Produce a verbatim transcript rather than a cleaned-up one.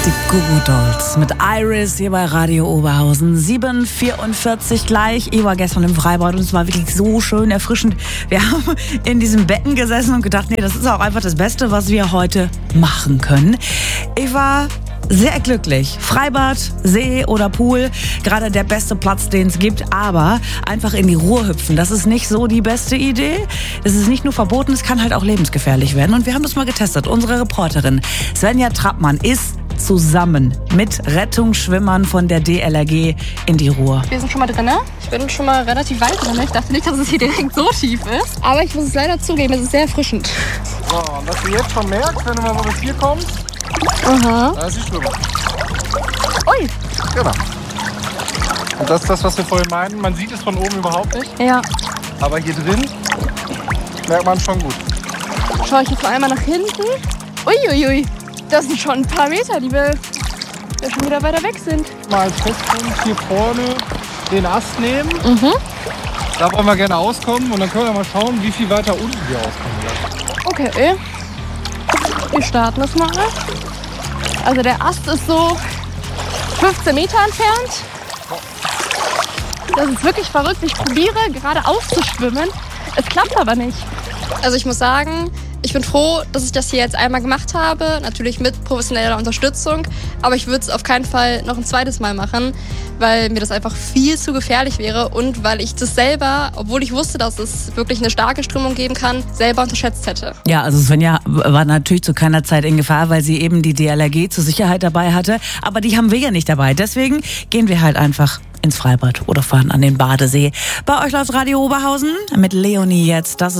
Die Goo Dolls mit Iris hier bei Radio Oberhausen. sieben Uhr vierundvierzig gleich. Ich war gestern im Freibad und es war wirklich so schön erfrischend. Wir haben in diesem Becken gesessen und gedacht, nee, das ist auch einfach das Beste, was wir heute machen können. Ich war sehr glücklich. Freibad, See oder Pool, gerade der beste Platz, den es gibt. Aber einfach in die Ruhr hüpfen, das ist nicht so die beste Idee. Es ist nicht nur verboten, es kann halt auch lebensgefährlich werden. Und wir haben das mal getestet. Unsere Reporterin Svenja Trappmann ist zusammen mit Rettungsschwimmern von der D L R G in die Ruhr. Wir sind schon mal drin, ne? Ich bin schon mal relativ weit drin. Ich dachte nicht, dass es hier direkt so tief ist. Aber ich muss es leider zugeben, es ist sehr erfrischend. So, und was du jetzt schon merkst, wenn du mal bis hier kommst, Aha. da ist die Schwimmer. Ui. Genau. Und das ist das, was wir vorhin meinten. Man sieht es von oben überhaupt nicht. Ja. Aber hier drin merkt man schon gut. Schaue ich jetzt mal einmal nach hinten. Uiuiui. Ui, ui. Das sind schon ein paar Meter, die wir ja schon wieder weiter weg sind. Mal als Festpunkt hier vorne den Ast nehmen. Mhm. Da wollen wir gerne auskommen und dann können wir mal schauen, wie viel weiter unten wir auskommen werden. Okay. Wir starten das mal. Also der Ast ist so fünfzehn Meter entfernt. Das ist wirklich verrückt. Ich probiere gerade auszuschwimmen. Es klappt aber nicht. Also ich muss sagen, ich bin froh, dass ich das hier jetzt einmal gemacht habe. Natürlich mit professioneller Unterstützung. Aber ich würde es auf keinen Fall noch ein zweites Mal machen, weil mir das einfach viel zu gefährlich wäre und weil ich das selber, obwohl ich wusste, dass es wirklich eine starke Strömung geben kann, selber unterschätzt hätte. Ja, also Svenja war natürlich zu keiner Zeit in Gefahr, weil sie eben die D L R G zur Sicherheit dabei hatte. Aber die haben wir ja nicht dabei. Deswegen gehen wir halt einfach ins Freibad oder fahren an den Badesee. Bei euch läuft Radio Oberhausen mit Leonie jetzt. Das ist